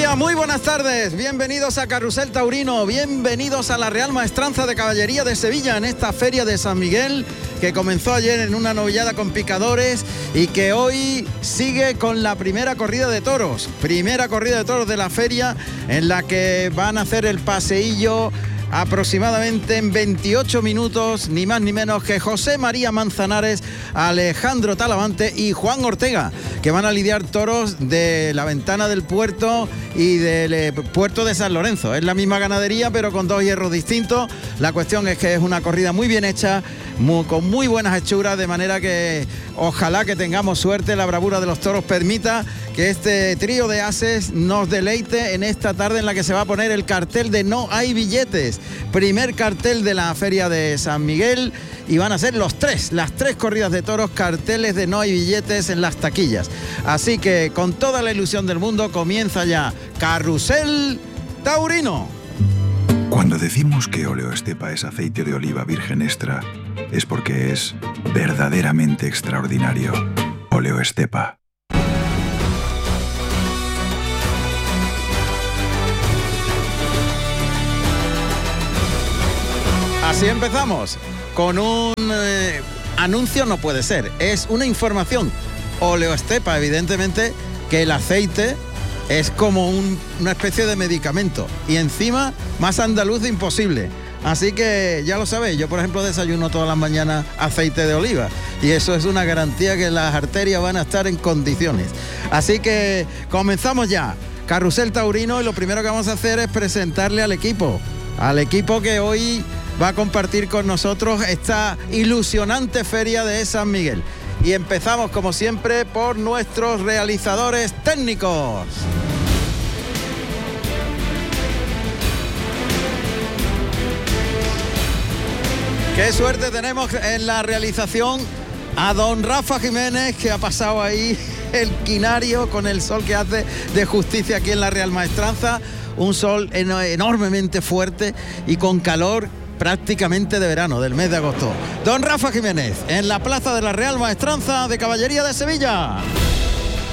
días, muy buenas tardes, bienvenidos a Carrusel Taurino, bienvenidos a la Real Maestranza de Caballería de Sevilla en esta feria de San Miguel que comenzó ayer en una novillada con picadores y que hoy sigue con la primera corrida de toros de la feria, en la que van a hacer el paseillo aproximadamente en 28 minutos, ni más ni menos que José María Manzanares, Alejandro Talavante y Juan Ortega, que van a lidiar toros de la Ventana del Puerto y del Puerto de San Lorenzo. Es la misma ganadería, pero con dos hierros distintos. La cuestión es que es una corrida muy bien hecha, con muy buenas hechuras, de manera que ojalá que tengamos suerte, la bravura de los toros permita que este trío de ases nos deleite en esta tarde en la que se va a poner el cartel de No hay billetes. Primer cartel de la feria de San Miguel, y van a ser las tres corridas de toros, carteles de No hay billetes en las taquillas. Así que con toda la ilusión del mundo comienza ya Carrusel Taurino. Cuando decimos que Oleo Estepa es aceite de oliva virgen extra, es porque es verdaderamente extraordinario. Oleo Estepa. Así empezamos, con un anuncio, no puede ser, es una información. Oleo Estepa, evidentemente que el aceite es como una especie de medicamento, y encima más andaluz de imposible. Así que ya lo sabéis, yo por ejemplo desayuno todas las mañanas aceite de oliva, y eso es una garantía que las arterias van a estar en condiciones. Así que comenzamos ya, Carrusel Taurino, y lo primero que vamos a hacer es presentarle al equipo que hoy va a compartir con nosotros esta ilusionante feria de San Miguel. Y empezamos como siempre por nuestros realizadores técnicos. Qué suerte tenemos en la realización a don Rafa Jiménez, que ha pasado ahí el quinario con el sol que hace de justicia aquí en la Real Maestranza. Un sol enormemente fuerte y con calor prácticamente de verano, del mes de agosto. Don Rafa Jiménez, en la plaza de la Real Maestranza de Caballería de Sevilla.